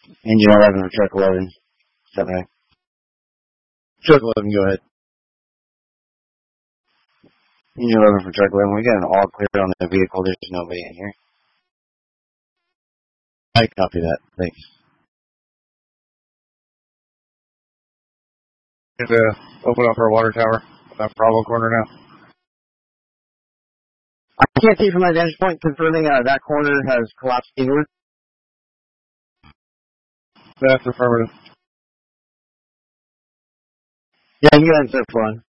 Engine 11 for truck 11. Step back. Truck 11, go ahead. Engine 11 for truck 11. We got an all clear on the vehicle. There's nobody in here. I copy that. Thanks. Open up our water tower. That Bravo corner now. I can't see from my vantage point confirming that corner has collapsed inward. That's affirmative. Yeah, you guys are fun.